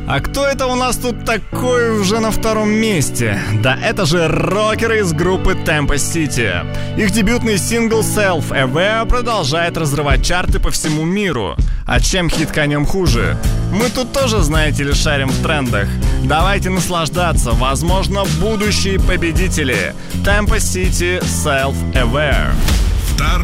А кто это у нас тут такой уже на втором месте? Да это же рокеры из группы Tempo City. Их дебютный сингл Self-Aware продолжает разрывать чарты по всему миру. А чем хит конем хуже? Мы тут тоже, знаете ли, шарим в трендах. Давайте наслаждаться, возможно, будущие победители. Tempo City Self-Aware. Второе